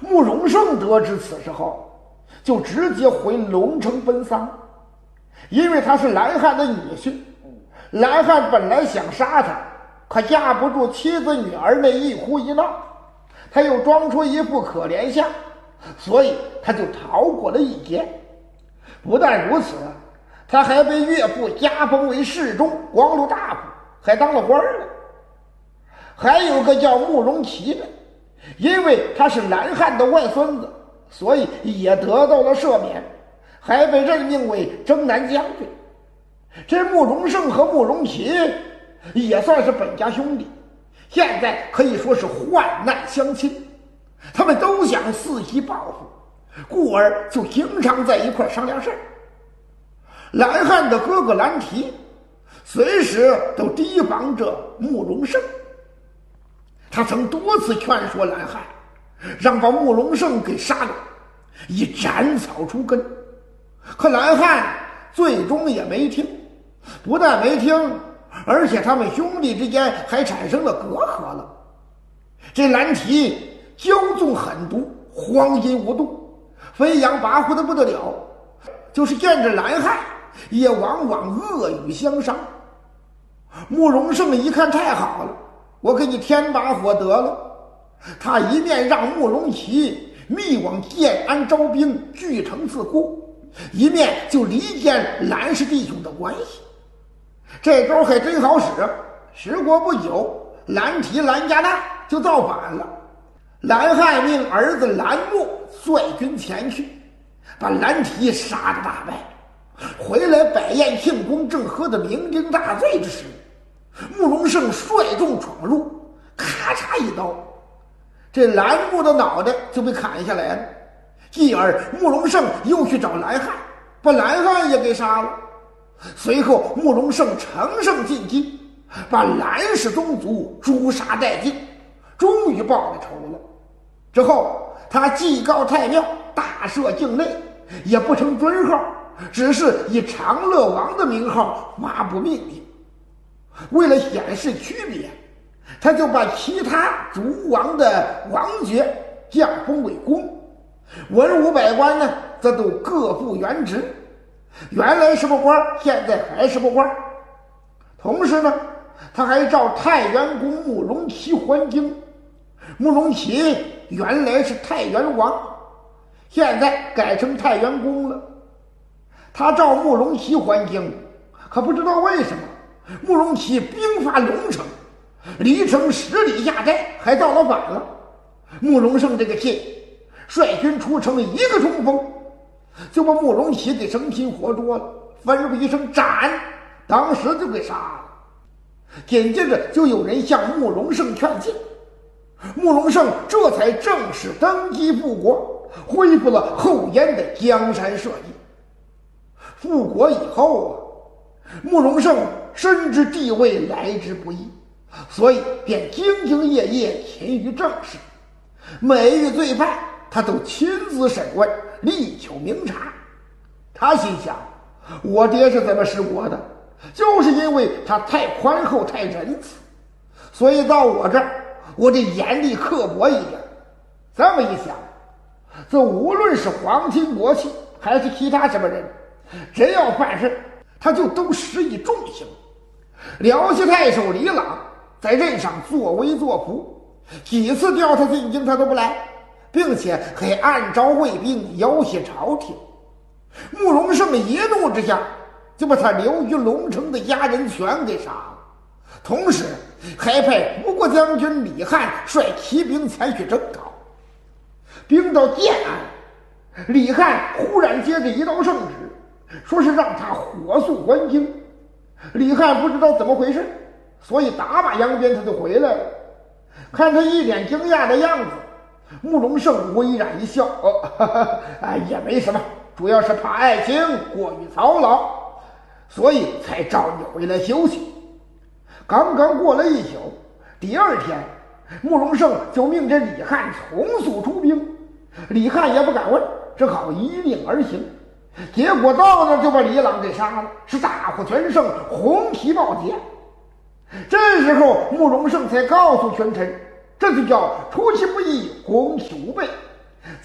慕容胜得知此事后，就直接回龙城奔丧，因为他是蓝汉的女婿。蓝汉本来想杀他，可架不住妻子女儿那一哭一闹，他又装出一副可怜相，所以他就逃过了一劫。不但如此，他还被岳父加封为侍中、光禄大夫，还当了官了。还有个叫慕容琦的，因为他是蓝汉的外孙子，所以也得到了赦免，还被任命为征南将军。这慕容胜和慕容琦也算是本家兄弟，现在可以说是患难相亲，他们都想伺机报复，故而就经常在一块商量事儿。蓝汉的哥哥蓝提随时都提防着慕容胜，他曾多次劝说蓝汉让把慕容胜给杀了，以斩草除根，可蓝汉最终也没听。不但没听，而且他们兄弟之间还产生了隔阂了。这蓝提骄纵狠毒，荒淫无度，飞扬跋扈的不得了，就是见着蓝汉也往往恶语相伤。慕容胜一看太好了，我给你添把火得了。他一面让慕容琦密往建安招兵，据城自固，一面就离间蓝氏弟兄的关系。这招还真好使。时过不久，蓝提蓝家大就造反了。蓝汉命儿子蓝默率军前去，把蓝提杀得大败。回来摆宴庆功，正喝得酩酊大醉之时，慕容胜率众闯入，咔嚓一刀，这蓝默的脑袋就被砍下来了。继而慕容胜又去找蓝汉，把蓝汉也给杀了。随后慕容胜乘胜进击，把蓝氏宗族诛杀殆尽，终于报了仇了。之后他祭告太庙，大赦境内，也不成尊号，只是以长乐王的名号发布命令。为了显示区别，他就把其他诸王的王爵降封为公，文武百官呢则都各复原职，原来是个官，现在还是个官。同时呢，他还召太原公慕容琦还京。慕容琦原来是太原王，现在改成太原公了。他召慕容琦还京，可不知道为什么慕容琦兵发龙城，离城10里下寨，还造了反了。慕容胜这个劲，率军出城一个冲锋，就把慕容琦给生擒活捉了，吩咐一声斩，当时就给杀了。紧接着就有人向慕容胜劝进，慕容胜这才正式登基复国，恢复了后燕的江山社稷。复国以后啊，慕容胜深知地位来之不易，所以便兢兢业业，勤于政事，每遇罪犯他都亲自审问，力求明察。他心想，我爹是怎么使我的，就是因为他太宽厚太仁慈，所以到我这儿我得严厉刻薄一点。这么一想，这无论是皇亲国戚还是其他什么人，只要犯事他就都施以重刑。辽西太守李朗在任上作威作福，几次调他进京他都不来，并且还暗招卫兵要挟朝廷。慕容胜一怒之下就把他留于龙城的家人全给杀了，同时还派吴国将军李翰率骑兵前去征讨。兵到建安，李翰忽然接着一道圣旨，说是让他火速还京。李翰不知道怎么回事，所以打马扬鞭他就回来了。看他一脸惊讶的样子，慕容胜微然一笑，也没什么，主要是怕爱情过于操劳，所以才召你回来休息。刚刚过了一宿，第二天慕容胜就命这李翰从速出兵。李翰也不敢问，只好依令而行。结果到那就把李朗给杀了，是大获全胜，红旗报捷。这时候慕容胜才告诉群臣，这就叫出其不意，攻其无备。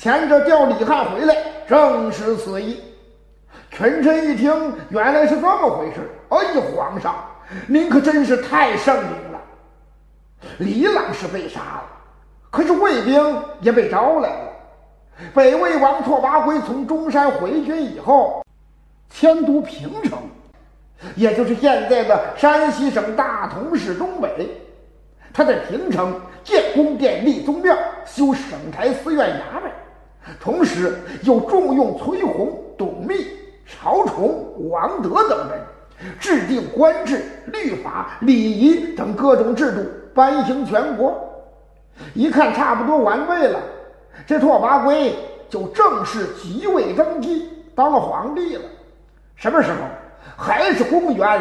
前者调李汉回来，正是此意。群臣一听，原来是这么回事。哎呀，皇上，您可真是太圣明了。李朗是被杀了，可是卫兵也被招来了。北魏王拓跋圭从中山回军以后，迁都平城，也就是现在的山西省大同市东北。他在平城建宫殿、立宗庙、修省台寺院衙门，同时又重用崔洪、董密、曹崇、王德等人，制定官制、律法、礼仪等各种制度，颁行全国。一看差不多完备了，这拓跋圭就正式即位登基，当了皇帝了。什么时候？还是公元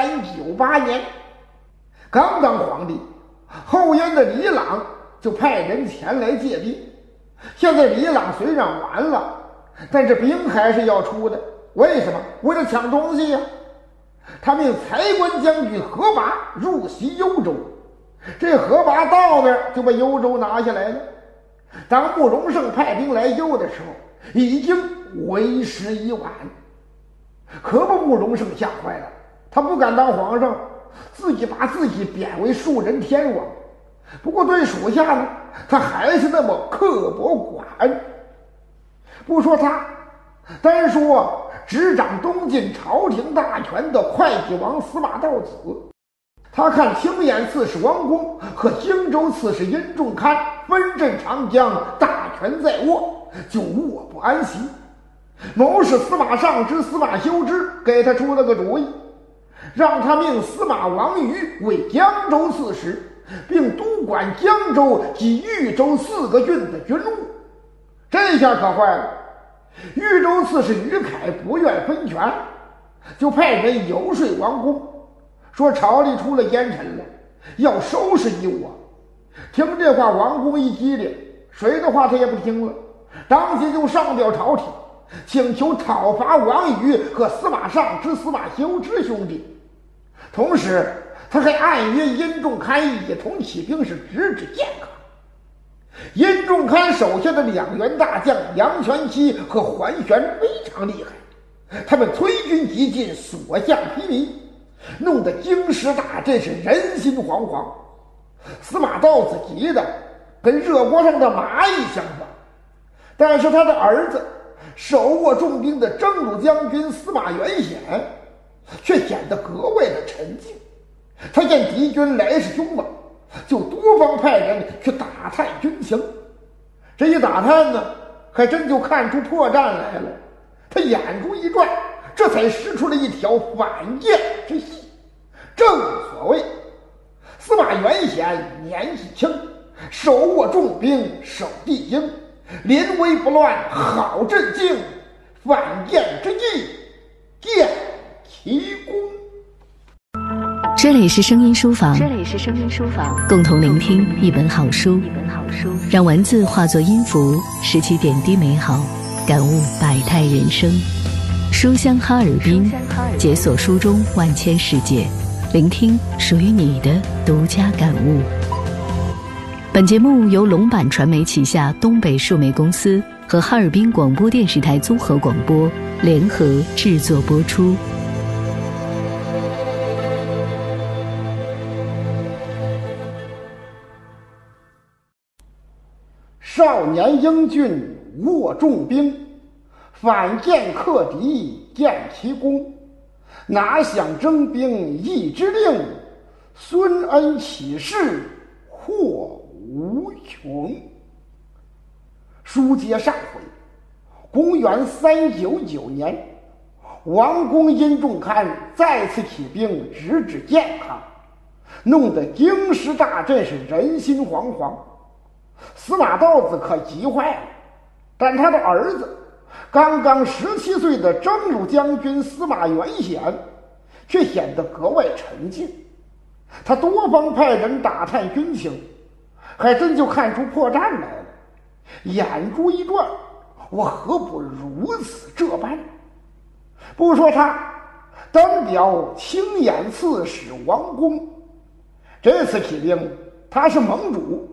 398年。刚当皇帝，后燕的李朗就派人前来借兵。现在李朗虽然完了，但这兵还是要出的。为什么？为了抢东西呀！他命财官将军何拔入袭幽州，这何拔到那儿就把幽州拿下来了。当慕容盛派兵来幽的时候，已经为时已晚，可把慕容盛吓坏了。他不敢当皇上，自己把自己贬为庶人天王。不过对属下呢，他还是那么刻薄寡恩。不说他，单说执掌东晋朝廷大权的会稽王司马道子，他看青眼刺史王公和荆州刺史殷仲堪分镇长江，大权在握，就卧不安息。谋士司马尚之、司马修之给他出了个主意，让他命司马王瑜为江州刺史，并督管江州及豫州4个郡的军务。这下可坏了，豫州刺史于凯不愿分权，就派人游说王公，说朝里出了奸臣了，要收拾你我。听这话，王公一激灵，谁的话他也不听了，当即就上表朝廷，请求讨伐王瑜和司马尚之、司马修之兄弟。同时他还暗约殷仲堪一同起兵，是直指健康。殷仲堪手下的2员大将杨全期和桓玄非常厉害，他们催军急进，所向披靡，弄得京师大震，是人心惶惶。司马道子急得跟热锅上的蚂蚁相仿，但是他的儿子手握重兵的征虏将军司马元显却显得格外的沉静。他见敌军来势凶猛，就多方派人去打探军情。这一打探呢，还真就看出破绽来了。他眼珠一转，这才施出了一条反间之计。正所谓司马元显年纪轻，手握重兵，守地京，临危不乱，好镇静，反间之计，见其功。 这里是声音书房，共同聆听一本好书，让文字化作音符，拾起点滴美好，感悟百态人生。书香哈尔滨，解锁书中万千世界，聆听属于你的独家感悟。本节目由龙版传媒旗下东北数媒公司和哈尔滨广播电视台综合广播联合制作播出。 少年英俊握重兵，反间克敌见其功。哪想征兵一支令，孙恩起事祸无穷。书接上回，公元399年，王公殷仲堪再次起兵直指健康，弄得京师大震，是人心惶惶。司马道子可急坏了，但他的儿子刚刚17岁的征虏将军司马元显却显得格外沉静。他多方派人打探军情，还真就看出破绽来了。眼珠一转，我何不如此这般？不说他，单表青眼刺史王公，这次起兵他是盟主，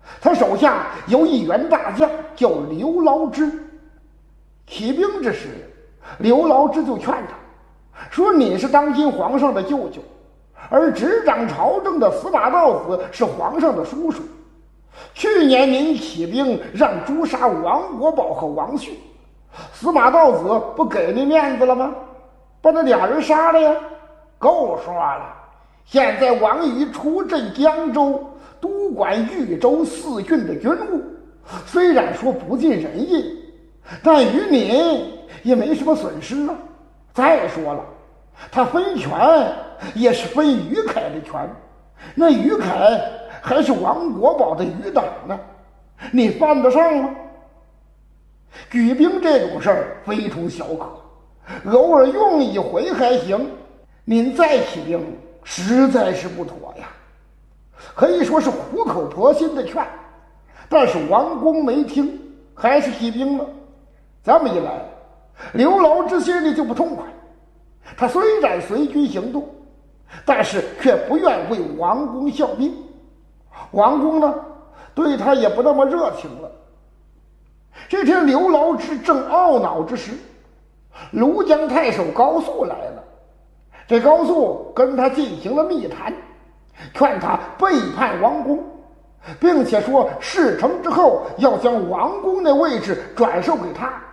他手下有一员大将叫刘牢之。起兵之时，刘牢之就劝他说：“你是当今皇上的舅舅，而执掌朝政的司马道子是皇上的叔叔。去年您起兵让诛杀王国宝和王旭，司马道子不给你面子了吗？把那俩人杀了呀！够说了。现在王宇出镇江州，督管豫州4郡的军务，虽然说不尽人意，但于你也没什么损失啊。再说了，他分权也是分于凯的权，那于凯还是王国宝的余党呢，你犯得上吗？举兵这种事儿非同小可，偶尔用一回还行，您再起兵实在是不妥呀。可以说是苦口婆心的劝，但是王公没听，还是起兵了。这么一来，刘牢之心里就不痛快。他虽然随军行动，但是却不愿为王公效命。王公呢，对他也不那么热情了。这天，刘牢之正懊恼之时，庐江太守高肃来了。这高肃跟他进行了密谈，劝他背叛王公，并且说事成之后要将王公的位置转授给他。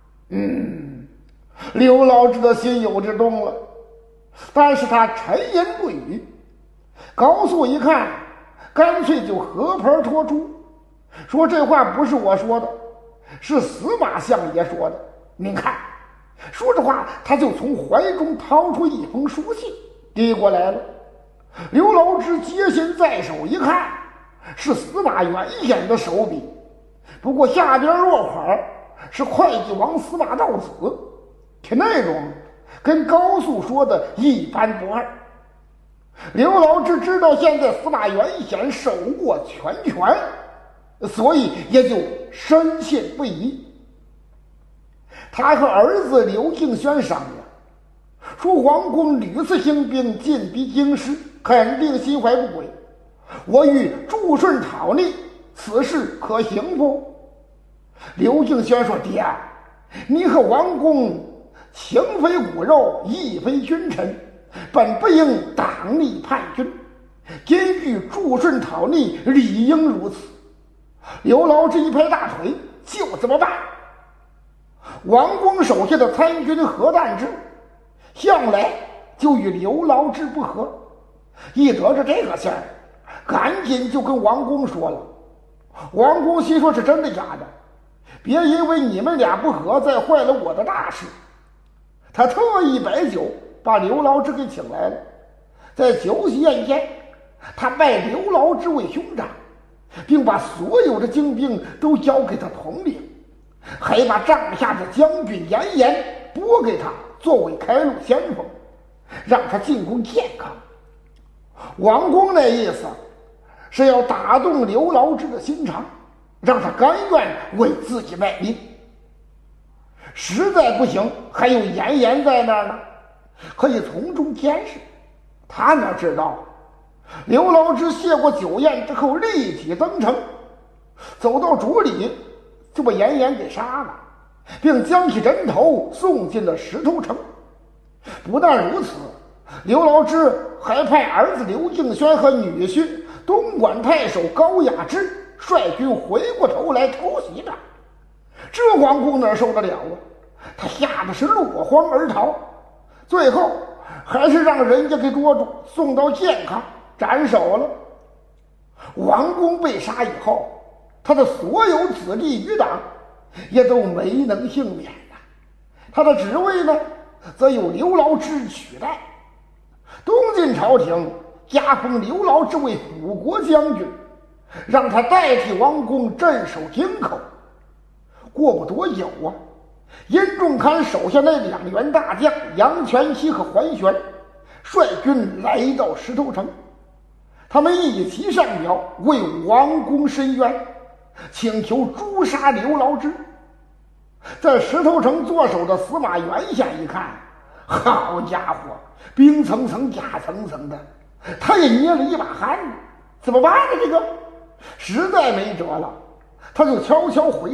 刘牢之的心有之动了，但是他沉吟不语。高肃一看，干脆就和盘托出，说这话不是我说的，是司马相爷说的。您看，说着话，他就从怀中掏出一封书信递过来了。刘牢之接信在手一看，是司马元显的手笔，不过下边落款是会稽王司马道子，这内容跟高肃说的一般不二。刘牢之知道现在司马元显手握全权，所以也就深信不疑。他和儿子刘敬轩商量，说王公屡次兴兵进逼京师，肯定心怀不轨，我欲助顺讨逆，此事可行不？刘敬轩说：“爹，你和王公情非骨肉，义非君臣，本不应党逆叛军，今欲助顺讨逆，理应如此。”刘牢之一拍大腿：“就这么办！”王公手下的参军何旦之向来就与刘牢之不和，一得知这个信儿，赶紧就跟王公说了。王公心说：“是真的假的？别因为你们俩不和，再坏了我的大事。”他特意摆酒把刘牢之给请来了，在酒席宴间，他拜刘牢之为兄长，并把所有的精兵都交给他统领，还把帐下的将军严颜拨给他作为开路先锋，让他进攻健康。王公那意思是要打动刘牢之的心肠，让他甘愿为自己卖命。实在不行，还有严颜在那儿呢，可以从中监视。他哪知道刘牢之谢过酒宴之后立即登城，走到竹里就把严颜给杀了，并将其人头送进了石头城。不但如此，刘牢之还派儿子刘敬轩和女婿东莞太守高雅之率军回过头来偷袭他。这王公哪受得了啊？他吓得是落荒而逃，最后还是让人家给捉住，送到健康斩首了。王公被杀以后，他的所有子弟余党也都没能幸免了。他的职位呢，则由刘牢之取代。东晋朝廷加封刘牢之为辅国将军，让他代替王公镇守京口。过不多久啊，殷仲堪手下那2员大将杨全期和桓玄率军来到石头城，他们一齐上表为王公申冤，请求诛杀刘牢之。在石头城坐守的司马元显一看，好家伙，兵层层甲层层的，他也捏了一把汗。怎么办呢？这个实在没辙了，他就悄悄回